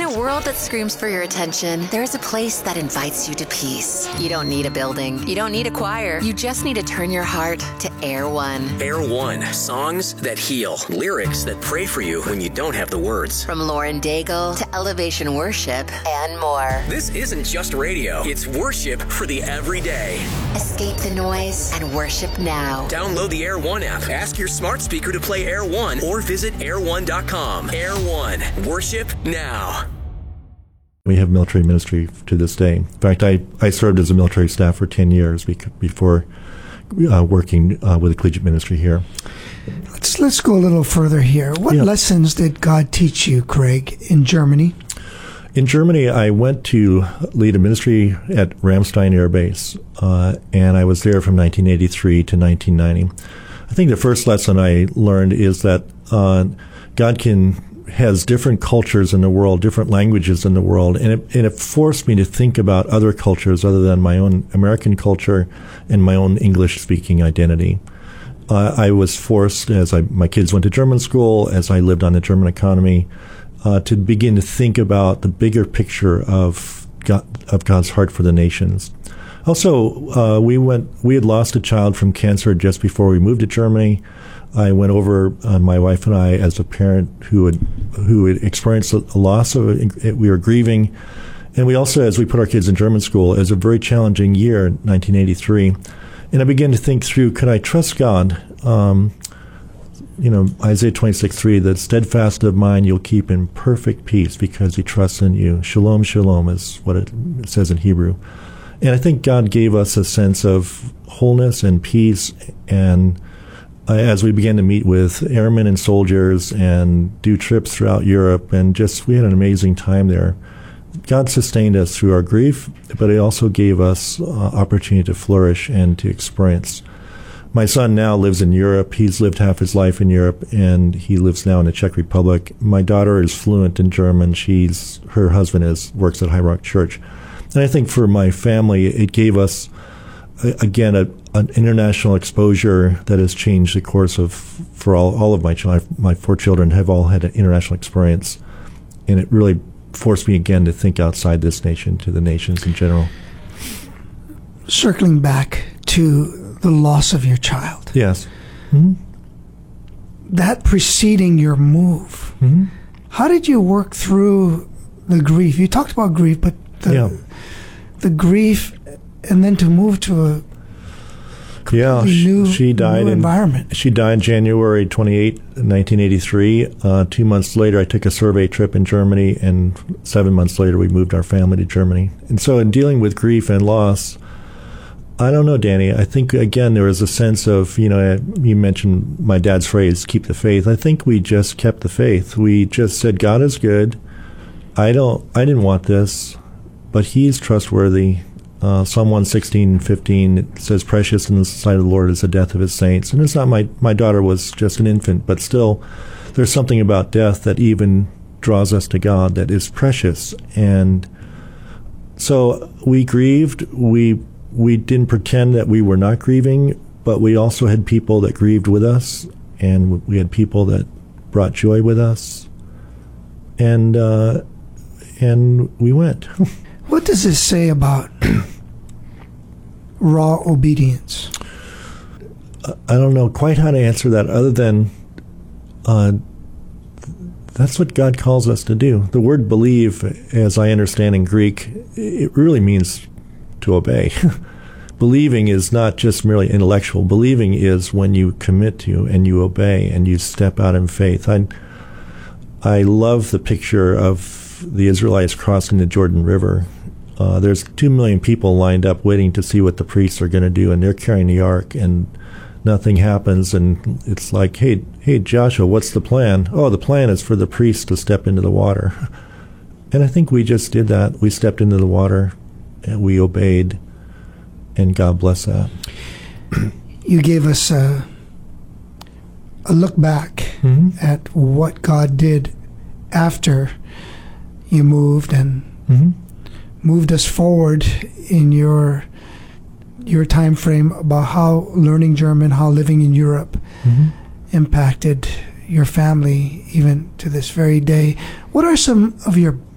a world that screams for your attention, there's a place that invites you to peace. You don't need a building. You don't need a choir. You just need to turn your heart to Air One. Air One. Songs that heal. Lyrics that pray for you when you don't have the words. From Lauren Daigle to Elevation Worship and more. This isn't just radio. It's worship for the everyday. Escape the noise and worship now. Download the Air One app. Ask your smart speaker to play Air One or visit air1.com. Air One. Worship now. We have military ministry to this day. In fact, I served as a military staff for 10 years before working with the collegiate ministry here. Let's go a little further here. What lessons did God teach you, Craig, in Germany? In Germany, I went to lead a ministry at Ramstein Air Base, and I was there from 1983 to 1990. I think the first lesson I learned is that God has different cultures in the world, different languages in the world, and it forced me to think about other cultures other than my own American culture and my own English-speaking identity. I was forced, as my kids went to German school, as I lived on the German economy, to begin to think about the bigger picture of God's heart for the nations. Also, we had lost a child from cancer just before we moved to Germany. I went over, my wife and I, as a parent who had experienced a loss of it. We were grieving. And we also, as we put our kids in German school, it was a very challenging year, 1983. And I began to think through, could I trust God? Isaiah 26:3, the steadfast of mind you'll keep in perfect peace because he trusts in you. Shalom, shalom is what it says in Hebrew. And I think God gave us a sense of wholeness and peace, and as we began to meet with airmen and soldiers and do trips throughout Europe, and we had an amazing time there. God sustained us through our grief, but it also gave us opportunity to flourish and to experience. My son now lives in Europe. He's lived half his life in Europe, and he lives now in the Czech Republic. My daughter is fluent in German. Her husband works at High Rock Church. And I think for my family, it gave us, again, an international exposure that has changed the course for all of my children. My 4 children have all had an international experience, and it really forced me again to think outside this nation, to the nations in general. Circling back to the loss of your child. Yes. Mm-hmm. That preceding your move, how did you work through the grief? You talked about grief, but the grief, and then to move to a new environment. She died January 28, 1983. 2 months later, I took a survey trip in Germany, and 7 months later, we moved our family to Germany. And so in dealing with grief and loss, I don't know, Danny. I think, again, there was a sense of, you mentioned my dad's phrase, keep the faith. I think we just kept the faith. We just said, God is good. I didn't want this, but he's trustworthy. Psalm 116:15 says, precious in the sight of the Lord is the death of his saints. And it's not my daughter was just an infant, but still there's something about death that even draws us to God that is precious. And so we grieved. We didn't pretend that we were not grieving, but we also had people that grieved with us, and we had people that brought joy with us, and we went. What does this say about raw obedience? I don't know quite how to answer that, other than that's what God calls us to do. The word believe, as I understand in Greek, it really means to obey. Believing is not just merely intellectual. Believing is when you commit to and you obey and you step out in faith. I love the picture of the Israelites crossing the Jordan River. There's 2 million people lined up waiting to see what the priests are going to do, and they're carrying the ark, and nothing happens, and it's like, hey, Joshua, what's the plan? Oh, the plan is for the priests to step into the water. And I think we just did that. We stepped into the water, and we obeyed, and God bless that. You gave us a look back at what God did after you moved, and moved us forward in your time frame about how learning German, how living in Europe impacted your family even to this very day. What are some of your